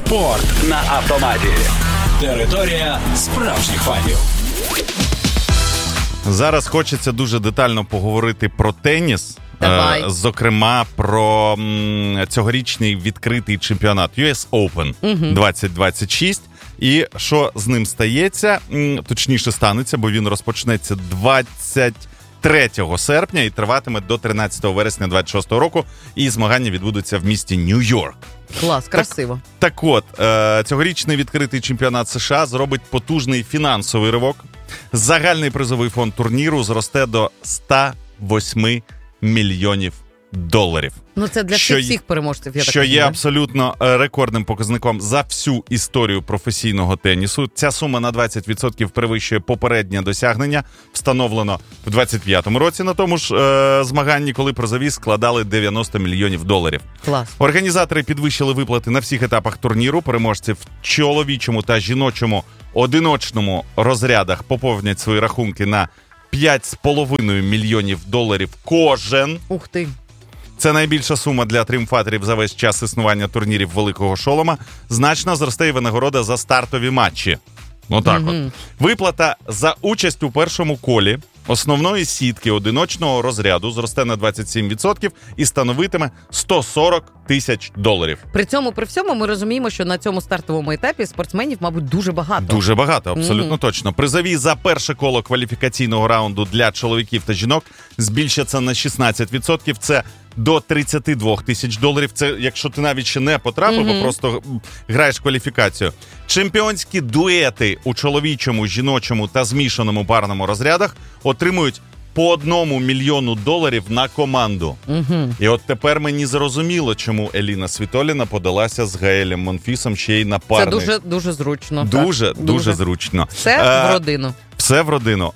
Спорт на автоматі. Територія справжніх фанів. Зараз хочеться дуже детально поговорити про теніс. Давай. Зокрема, про цьогорічний відкритий чемпіонат US Open 2026. І що з ним стається, точніше станеться, бо він розпочнеться 23 серпня і триватиме до 13 вересня 26 року. І змагання відбудуться в місті Нью-Йорк. Клас, красиво. Так от, цьогорічний відкритий чемпіонат США зробить потужний фінансовий ривок. Загальний призовий фонд турніру зросте до $108 мільйонів. Ну це для всіх переможців, я так що розумію. Є абсолютно рекордним показником за всю історію професійного тенісу. Ця сума на 20% перевищує попереднє досягнення, встановлено в 25-му році на тому ж змаганні, коли призові складали $90 мільйонів. Клас. Організатори підвищили виплати на всіх етапах турніру. Переможці в чоловічому та жіночому одиночному розрядах поповнять свої рахунки на $5,5 мільйонів кожен. Ух ти. Це найбільша сума для тріумфаторів за весь час існування турнірів Великого Шолома. Значно зросте і винагорода за стартові матчі. Отак от. Виплата за участь у першому колі основної сітки одиночного розряду зросте на 27% і становитиме $140 тисяч. При цьому, при всьому, ми розуміємо, що на цьому стартовому етапі спортсменів, мабуть, дуже багато. Дуже багато, абсолютно точно. Призові за перше коло кваліфікаційного раунду для чоловіків та жінок збільшаться на 16%. Це до $32 тисяч. Це якщо ти навіть ще не потрапив, а просто граєш кваліфікацію. Чемпіонські дуети у чоловічому, жіночому та змішаному парному розрядах отримують по $1 мільйону на команду. І от тепер мені зрозуміло, чому Еліна Світоліна подалася з Гаелем Монфісом ще й на парний. Це дуже зручно. Дуже зручно. Все в родину. Все в родину.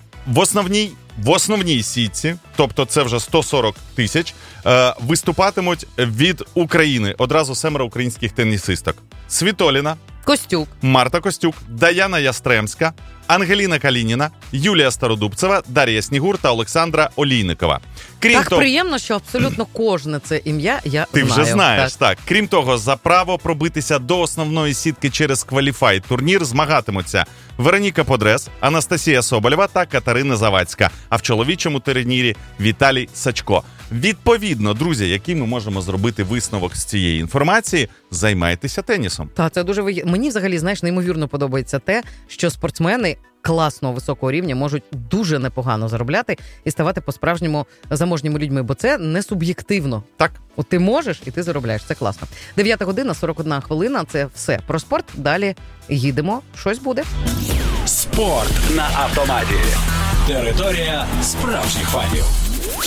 В основній сітці, тобто це вже 140 тисяч, виступатимуть від України одразу 7 українських тенісисток. Світоліна, Костюк, Марта Костюк, Даяна Ястремська, Ангеліна Калініна, Юлія Стародубцева, Дар'я Снігур та Олександра Олійникова. Приємно, що абсолютно кожне це ім'я я знаю. Ти вже знаєш, так. Крім того, за право пробитися до основної сітки через кваліфай турнір змагатимуться Вероніка Подрес, Анастасія Соболєва та Катерина Завадська. А в чоловічому турнірі Віталій Сачко. Відповідно, друзі, який ми можемо зробити висновок з цієї інформації, займайтеся тенісом. Це дуже мені взагалі, неймовірно подобається те, що спортсмени класного високого рівня можуть дуже непогано заробляти і ставати по-справжньому заможніми людьми, бо це не суб'єктивно. Так. От ти можеш і ти заробляєш, це класно. 9:41 це все про спорт. Далі їдемо, щось буде. Спорт на автоматі. Територія справжніх фанів.